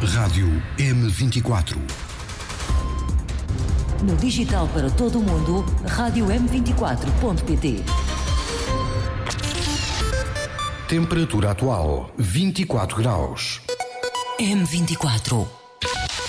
Rádio M24. No digital para todo o mundo, Rádio M24.pt. Temperatura atual, 24 graus. M24.